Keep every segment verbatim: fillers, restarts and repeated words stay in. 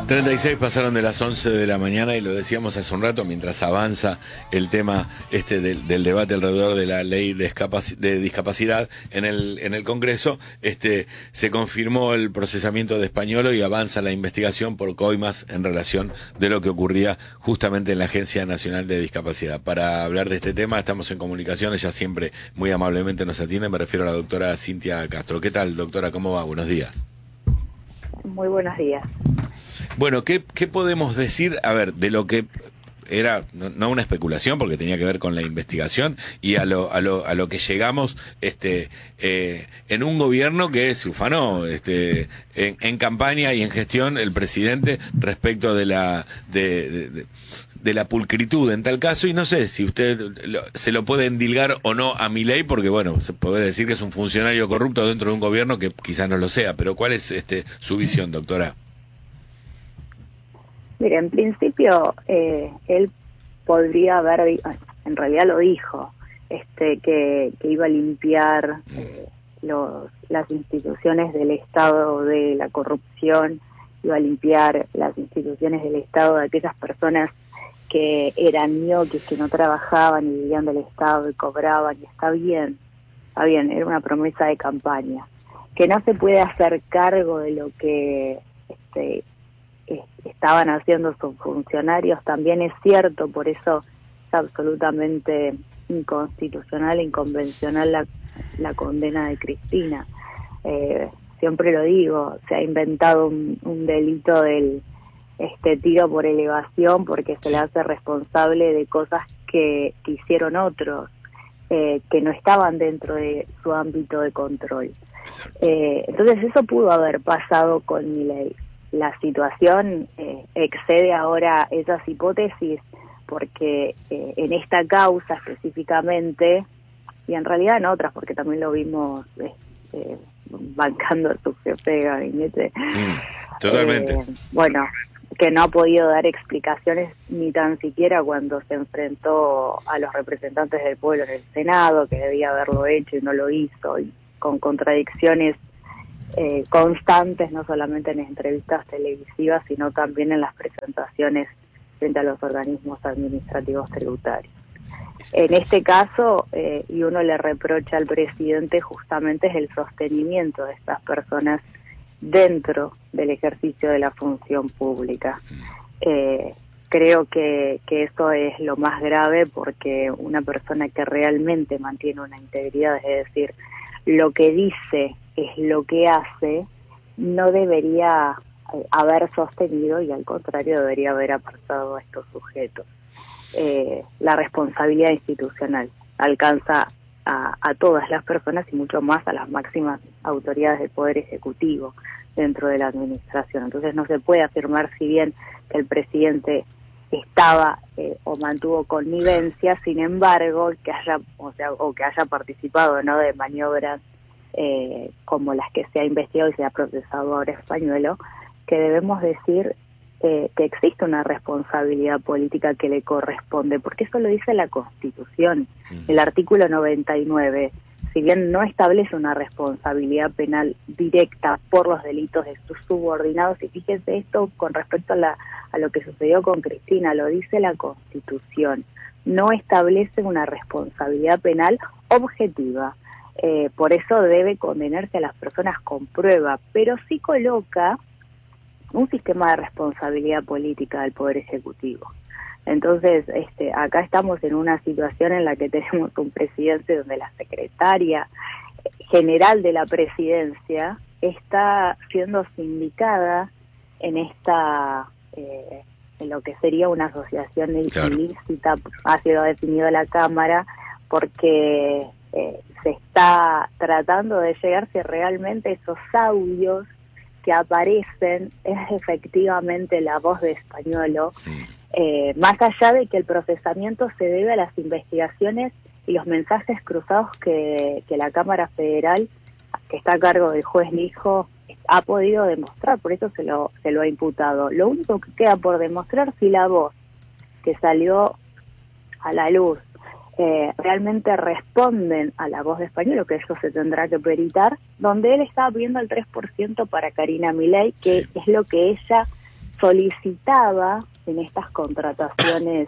treinta y seis pasaron de las once de la mañana y lo decíamos hace un rato, mientras avanza el tema este del, del debate alrededor de la ley de, escapac- de discapacidad en el en el Congreso, este se confirmó el procesamiento de Españolo y avanza la investigación por coimas en relación de lo que ocurría justamente en la Agencia Nacional de Discapacidad. Para hablar de este tema estamos en comunicación, ella siempre muy amablemente nos atiende, me refiero a la doctora Cintia Castro. ¿Qué tal, doctora? ¿Cómo va? Buenos días. Muy buenos días. Bueno, ¿qué, qué podemos decir, a ver, de lo que era, no, no una especulación, porque tenía que ver con la investigación, y a lo a lo, a lo que llegamos este eh, en un gobierno que se ufanó este, en, en campaña y en gestión el presidente respecto de la de, de, de, de la pulcritud en tal caso, y no sé si usted lo, se lo puede endilgar o no a Milei, porque bueno, se puede decir que es un funcionario corrupto dentro de un gobierno que quizás no lo sea, pero ¿cuál es este su visión, doctora? Mire, en principio eh, él podría haber, en realidad lo dijo, este que, que iba a limpiar eh, los, las instituciones del Estado de la corrupción, iba a limpiar las instituciones del Estado de aquellas personas que eran ñoquis, que no trabajaban y vivían del Estado y cobraban, y está bien, está bien, era una promesa de campaña. Que no se puede hacer cargo de lo que este estaban haciendo sus funcionarios también es cierto, por eso es absolutamente inconstitucional e inconvencional la, la condena de Cristina. Eh, siempre lo digo, se ha inventado un, un delito del este tiro por elevación porque se le hace responsable de cosas que, que hicieron otros, eh, que no estaban dentro de su ámbito de control. Eh, entonces eso pudo haber pasado con Milei. La situación eh, excede ahora esas hipótesis porque eh, en esta causa específicamente, y en realidad en otras, porque también lo vimos eh, bancando a su jefe de gabinete, mm, totalmente. Eh, bueno, que no ha podido dar explicaciones ni tan siquiera cuando se enfrentó a los representantes del pueblo en el Senado, que debía haberlo hecho y no lo hizo, y con contradicciones Eh, constantes, no solamente en entrevistas televisivas, sino también en las presentaciones frente a los organismos administrativos tributarios. En este caso, eh, y uno le reprocha al presidente justamente es el sostenimiento de estas personas dentro del ejercicio de la función pública. Eh, creo que, que eso es lo más grave porque una persona que realmente mantiene una integridad, es decir, lo que dice es lo que hace, no debería eh, haber sostenido y al contrario debería haber apartado a estos sujetos. Eh, la responsabilidad institucional alcanza a, a todas las personas y mucho más a las máximas autoridades del Poder Ejecutivo dentro de la administración. Entonces no se puede afirmar, si bien que el presidente estaba eh, o mantuvo connivencia, sin embargo, que haya, o sea, o que haya participado, ¿no?, de maniobras eh, como las que se ha investigado y se ha procesado ahora Españolo, que debemos decir eh, que existe una responsabilidad política que le corresponde, porque eso lo dice la Constitución, el artículo noventa y nueve. Si bien no establece una responsabilidad penal directa por los delitos de sus subordinados, y fíjense esto con respecto a, la, a lo que sucedió con Cristina, lo dice la Constitución, no establece una responsabilidad penal objetiva, eh, por eso debe condenarse a las personas con prueba, pero sí coloca un sistema de responsabilidad política del Poder Ejecutivo. Entonces, este, acá estamos en una situación en la que tenemos un presidente donde la secretaria general de la presidencia está siendo sindicada en esta, eh, en lo que sería una asociación claro. ilícita, ha sido definido la Cámara, porque eh, se está tratando de llegar si realmente esos audios que aparecen es efectivamente la voz de Españolo, eh, más allá de que el procesamiento se debe a las investigaciones y los mensajes cruzados que, que la Cámara Federal, que está a cargo del juez Lijo, ha podido demostrar, por eso se lo, se lo ha imputado. Lo único que queda por demostrar si la voz que salió a la luz eh, realmente responden a la voz de Españolo, que eso se tendrá que peritar, donde él estaba pidiendo el tres por ciento para Karina Milei, que sí. es lo que ella solicitaba en estas contrataciones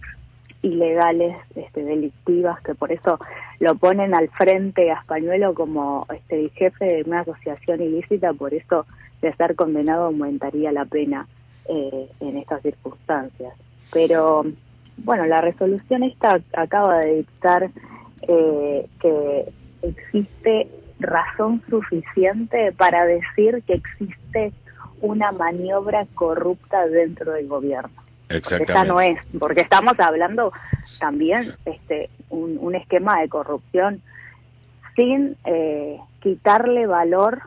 ilegales, este, delictivas, que por eso lo ponen al frente a Spañuelo como este jefe de una asociación ilícita, por eso de ser condenado aumentaría la pena eh, en estas circunstancias. Pero bueno, la resolución esta acaba de dictar eh, que existe razón suficiente para decir que existe una maniobra corrupta dentro del gobierno. Exactamente. Esa no es, porque estamos hablando también este un, un esquema de corrupción sin eh, quitarle valor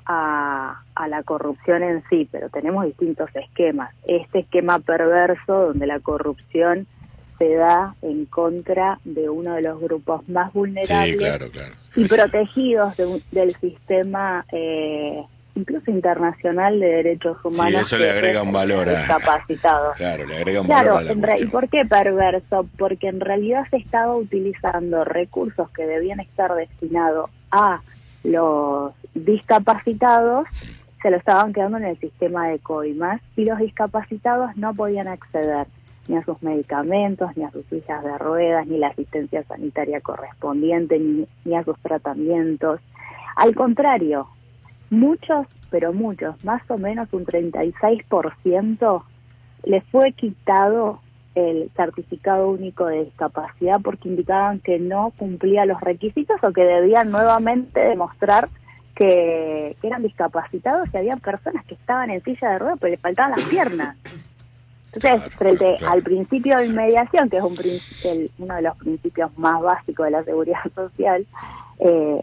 a, a la corrupción en sí, pero tenemos distintos esquemas. Este esquema perverso donde la corrupción se da en contra de uno de los grupos más vulnerables, sí, claro, claro. y sí. protegidos de, del sistema eh, incluso internacional de derechos humanos. Sí, eso le agrega un valor a discapacitados. Claro, le agrega un claro, valor a la cuestión. ¿Y por qué perverso? Porque en realidad se estaba utilizando recursos que debían estar destinados a los discapacitados, se lo estaban quedando en el sistema de coimas, y los discapacitados no podían acceder ni a sus medicamentos, ni a sus sillas de ruedas, ni la asistencia sanitaria correspondiente, ni, ni a sus tratamientos. Al contrario, muchos, pero muchos, más o menos un treinta y seis por ciento, les fue quitado el certificado único de discapacidad porque indicaban que no cumplía los requisitos o que debían nuevamente demostrar que, que eran discapacitados, y había personas que estaban en silla de ruedas pero les faltaban las piernas. Entonces, claro, frente claro. al principio de inmediación, que es un el, uno de los principios más básicos de la seguridad social, eh,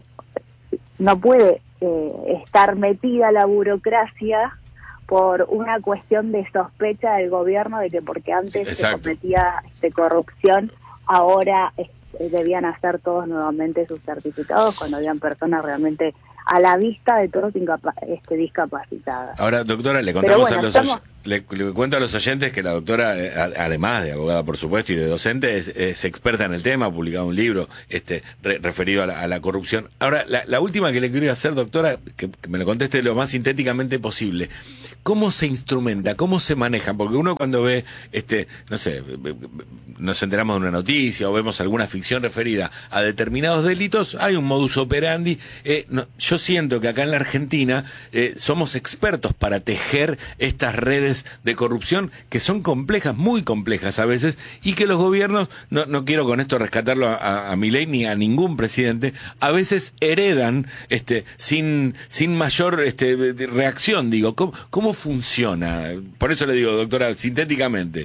no puede eh, estar metida la burocracia por una cuestión de sospecha del gobierno de que porque antes sí, se cometía este, corrupción, ahora este, debían hacer todos nuevamente sus certificados cuando habían personas realmente a la vista de todos incapa este, discapacitadas. Ahora, doctora, le contamos bueno, a los estamos... le, le cuento a los oyentes que la doctora, eh, además de abogada, por supuesto, y de docente, es, es experta en el tema, ha publicado un libro este re, referido a la, a la corrupción. Ahora, la, la última que le quiero hacer, doctora, que, que me lo conteste lo más sintéticamente posible. ¿Cómo se instrumenta? ¿Cómo se maneja? Porque uno cuando ve, este, no sé, nos enteramos de una noticia o vemos alguna ficción referida a determinados delitos, hay un modus operandi. Eh, no, yo siento que acá en la Argentina eh, somos expertos para tejer estas redes de corrupción que son complejas, muy complejas a veces, y que los gobiernos, no, no quiero con esto rescatarlo a, a, a Milei ni a ningún presidente, a veces heredan este, sin, sin mayor este, reacción, digo. ¿Cómo, cómo funciona? Por eso le digo, doctora, sintéticamente.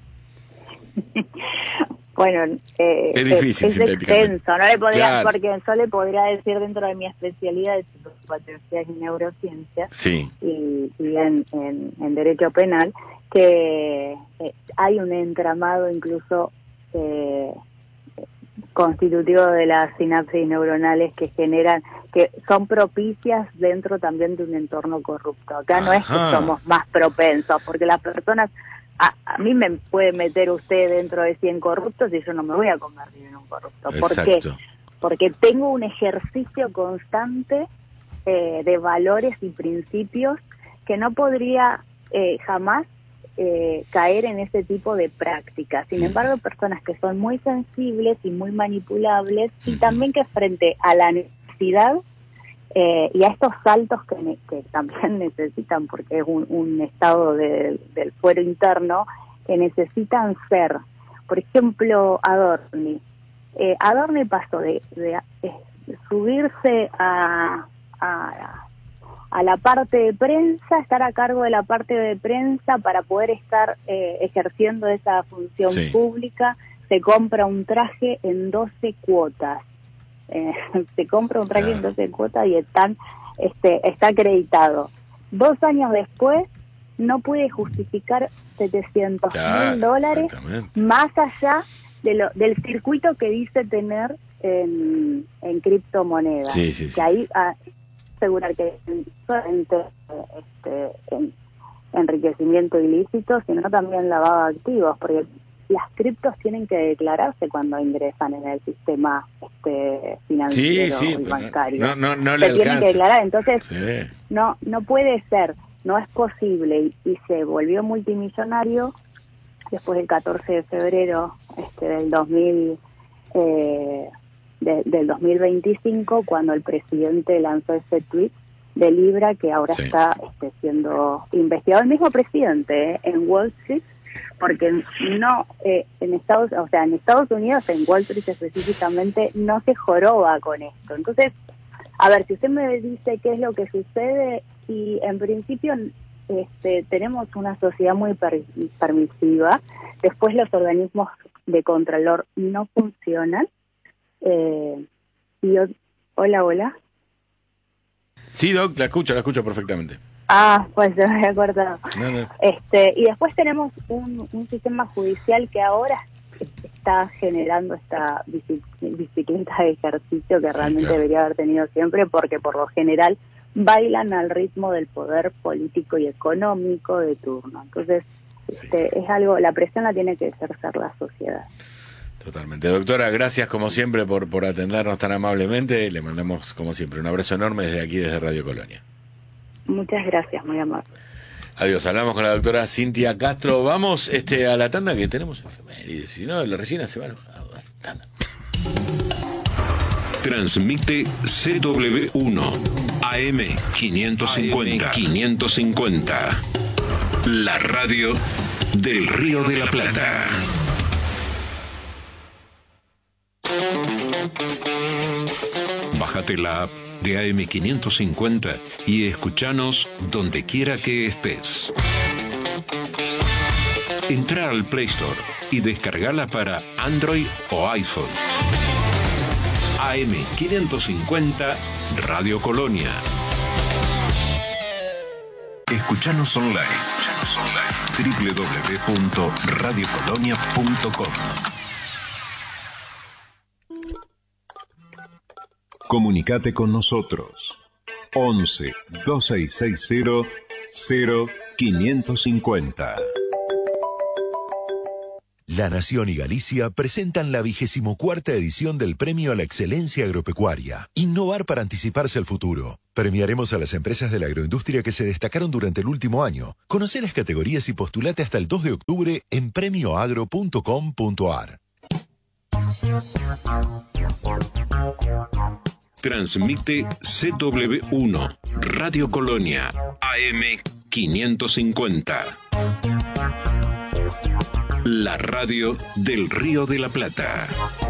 Bueno, eh, es difícil, es, es extenso, no le podría, claro. porque yo le podría decir dentro de mi especialidad de psicopatología y neurociencia, sí. y, y en, en, en derecho penal, que eh, hay un entramado incluso eh, constitutivo de las sinapsis neuronales que generan, que son propicias dentro también de un entorno corrupto. Acá Ajá. no es que somos más propensos, porque las personas... A, a mí me puede meter usted dentro de cien corruptos y yo no me voy a convertir en un corrupto. ¿Por qué? Porque tengo un ejercicio constante eh, de valores y principios que no podría eh, jamás eh, caer en ese tipo de prácticas. Sin embargo, personas que son muy sensibles y muy manipulables, y también que frente a la necesidad Eh, y a estos saltos que, ne que también necesitan, porque es un, un estado de, del fuero interno, que necesitan ser, por ejemplo, Adorni. Eh, Adorni pasó de, de, de subirse a, a, a la parte de prensa, estar a cargo de la parte de prensa para poder estar eh, ejerciendo esa función sí. pública. Se compra un traje en doce cuotas. Eh, se compra un traje en doce cuotas y están, este, está acreditado. Dos años después no puede justificar setecientos mil dólares más allá de lo, del circuito que dice tener en, en criptomonedas. Sí, sí, sí. Que ahí a, asegurar que este, en, enriquecimiento ilícito, sino también lavado de activos, porque las criptos tienen que declararse cuando ingresan en el sistema este, financiero sí, sí, y bancario. No, no, no se le tienen alcanza. que declarar, entonces sí. no no puede ser no es posible, y, y se volvió multimillonario después del catorce de febrero este, del dos mil eh, de, del dos mil veinticinco, cuando el presidente lanzó ese tweet de Libra, que ahora sí. está este, siendo investigado el mismo presidente eh, en Wall Street, porque no eh, en Estados, o sea, en Estados Unidos, en Wall Street específicamente, no se joroba con esto. Entonces, a ver, si usted me dice qué es lo que sucede, y en principio este, tenemos una sociedad muy per- permisiva, después los organismos de contralor no funcionan. Eh, y yo, hola, hola. Sí, Doc, la escucho, la escucho perfectamente. Ah, pues se me había cortado. No, no. Este, y después tenemos un, un sistema judicial que ahora está generando esta bici- bicicleta de ejercicio que realmente sí, claro. debería haber tenido siempre, porque por lo general bailan al ritmo del poder político y económico de turno. Entonces, sí. este, es algo, la presión la tiene que ejercer la sociedad. Totalmente. Doctora, gracias como siempre por, por atendernos tan amablemente. Le mandamos como siempre un abrazo enorme desde aquí, desde Radio Colonia. Muchas gracias, muy amable. Adiós, hablamos con la doctora Cintia Castro. Vamos este a la tanda que tenemos efemérides, si no, la Regina se va a enojar. Tanda. Transmite C W uno A M quinientos cincuenta. quinientos cincuenta. La radio del Río de la Plata. Bájate la app de A M quinientos cincuenta y escúchanos donde quiera que estés. Entra al Play Store y descargala para Android o iPhone. A M quinientos cincuenta Radio Colonia. Escuchanos online. Escuchanos online. doble u doble u doble u punto radio colonia punto com. Comunicate con nosotros. once, dos seis seis cero, cero quinientos cincuenta. La Nación y Galicia presentan la vigésimo cuarta edición del Premio a la Excelencia Agropecuaria. Innovar para anticiparse al futuro. Premiaremos a las empresas de la agroindustria que se destacaron durante el último año. Conoce las categorías y postulate hasta el dos de octubre en premio agro punto com punto a r. Transmite C W uno Radio Colonia A M quinientos cincuenta. La radio del Río de la Plata.